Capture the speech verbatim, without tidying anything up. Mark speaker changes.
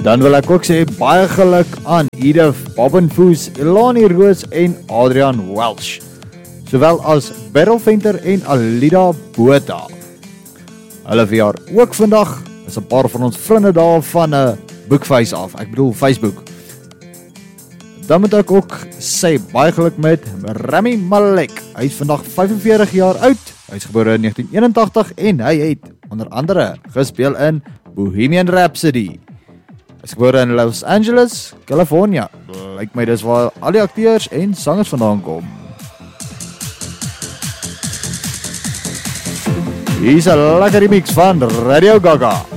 Speaker 1: Dan wil ek ook sê baie geluk aan Edith Bobbenfoes, Elani Roos en Adrian Welsh, sowel as Beryl Venter en Alida Botha. Hulle verjaar ook vandag, is 'n paar van ons vriende daar van 'n Bookface af, ek bedoel Facebook. Dan moet ek ook sê baie geluk met Rami Malek. Hy is vandag vyfenveertig jaar oud. Hy is gebore in negentien eenentagtig en hy het onder andere gespeel in Bohemian Rhapsody. Hy is gebore in Los Angeles, California. Lyk my dis waar al die akteurs en sangers vandaan kom. Hier is 'n lekker remix van Radio Gaga.